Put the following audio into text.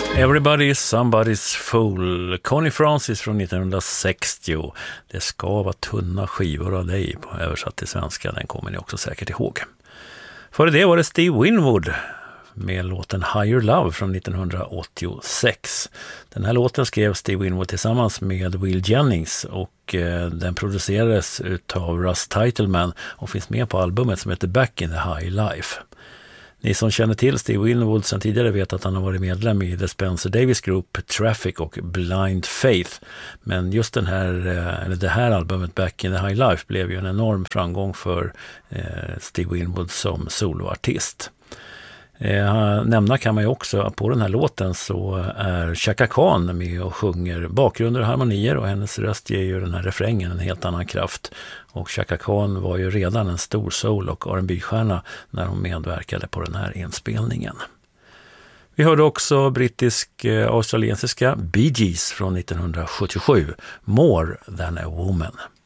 Everybody is somebody's fool. Connie Francis från 1960. Det ska vara tunna skivor av dig, på översatt till svenska. Den kommer ni också säkert ihåg. Före det var det Steve Winwood med låten Higher Love från 1986. Den här låten skrev Steve Winwood tillsammans med Will Jennings och den producerades utav Russ Titelman och finns med på albumet som heter Back in the High Life. Ni som känner till Steve Winwood sedan tidigare vet att han har varit medlem i The Spencer Davis Group, Traffic och Blind Faith. Men just det här albumet Back in the High Life blev ju en enorm framgång för Steve Winwood som soloartist. Nämna kan man ju också att på den här låten så är Chaka Khan med och sjunger bakgrunder och harmonier, och hennes röst ger ju den här refrängen en helt annan kraft. Och Chaka Khan var ju redan en stor soul- och R&B-stjärna när hon medverkade på den här inspelningen. Vi hörde också brittisk-australiensiska Bee Gees från 1977, More Than a Woman.